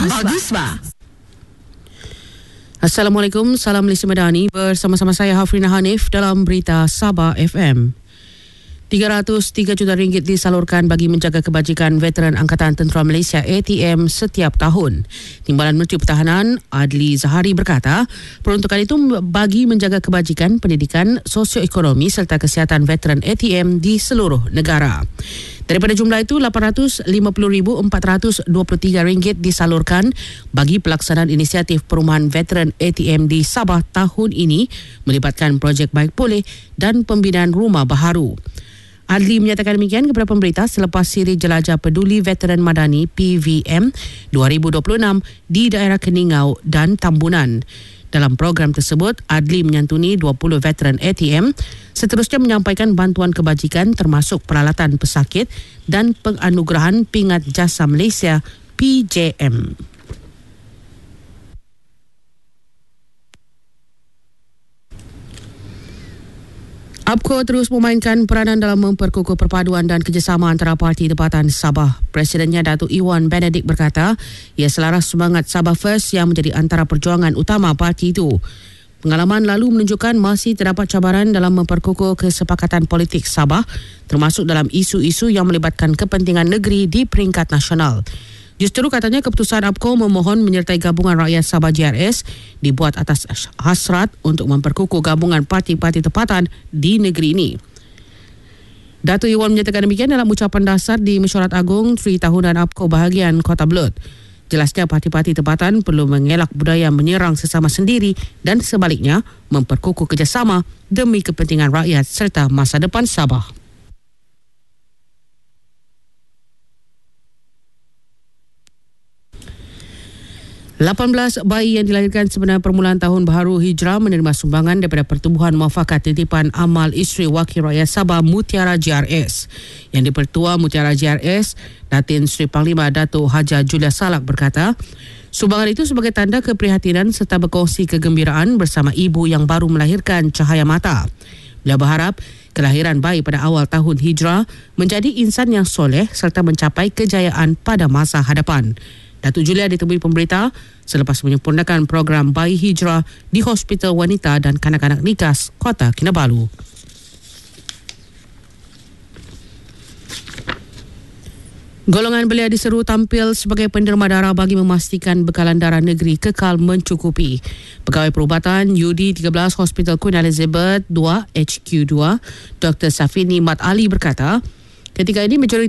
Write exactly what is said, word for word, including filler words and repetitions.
Bagusba. Assalamualaikum, salam Malaysia Madani. Bersama-sama saya Hafrina Hanif dalam Berita Sabah F M. tiga ratus tiga juta ringgit disalurkan bagi menjaga kebajikan veteran Angkatan Tentera Malaysia A T M setiap tahun. Timbalan Menteri Pertahanan Adli Zahari berkata, peruntukan itu bagi menjaga kebajikan pendidikan, sosioekonomi serta kesihatan veteran A T M di seluruh negara. Daripada jumlah itu, lapan ratus lima puluh ribu empat ratus dua puluh tiga ringgit disalurkan bagi pelaksanaan inisiatif perumahan veteran A T M di Sabah tahun ini melibatkan projek Baik Pulih dan pembinaan rumah baharu. Adli menyatakan demikian kepada pemberita selepas siri jelajah peduli veteran madani P V M dua ribu dua puluh enam di daerah Keningau dan Tambunan. Dalam program tersebut, Adli menyantuni dua puluh veteran A T M, seterusnya menyampaikan bantuan kebajikan termasuk peralatan pesakit dan penganugerahan Pingat Jasa Malaysia P J M. A P K O terus memainkan peranan dalam memperkukuh perpaduan dan kerjasama antara parti tempatan Sabah. Presidennya Datuk Iwan Benedict berkata, ia selaras semangat Sabah First yang menjadi antara perjuangan utama parti itu. Pengalaman lalu menunjukkan masih terdapat cabaran dalam memperkukuh kesepakatan politik Sabah, termasuk dalam isu-isu yang melibatkan kepentingan negeri di peringkat nasional. Justeru katanya keputusan A P K O memohon menyertai Gabungan Rakyat Sabah J R S dibuat atas hasrat untuk memperkukuh gabungan parti-parti tempatan di negeri ini. Datuk Iwan menyatakan demikian dalam ucapan dasar di Mesyuarat Agung Tri Tahunan A P K O bahagian Kota Belud. Jelasnya parti-parti tempatan perlu mengelak budaya menyerang sesama sendiri dan sebaliknya memperkukuh kerjasama demi kepentingan rakyat serta masa depan Sabah. lapan belas bayi yang dilahirkan sebenarnya permulaan tahun baharu Hijrah menerima sumbangan daripada Pertubuhan Muafakat Titipan Amal Isteri Wakil Rakyat Sabah Mutiara J R S. Yang di-Pertua Mutiara J R S, Datin Sri Panglima Datuk Haja Julia Salak berkata, sumbangan itu sebagai tanda keprihatinan serta berkongsi kegembiraan bersama ibu yang baru melahirkan cahaya mata. Beliau berharap kelahiran bayi pada awal tahun Hijrah menjadi insan yang soleh serta mencapai kejayaan pada masa hadapan. Datuk Julia ditemui pemberita selepas menyempurnakan program Bayi Hijrah di Hospital Wanita dan Kanak-Kanak Nikas, Kota Kinabalu. Golongan belia diseru tampil sebagai penderma darah bagi memastikan bekalan darah negeri kekal mencukupi. Pegawai Perubatan U D tiga belas Hospital Queen Elizabeth dua H Q dua, Doktor Safini Mat Ali berkata, ketika ini majoriti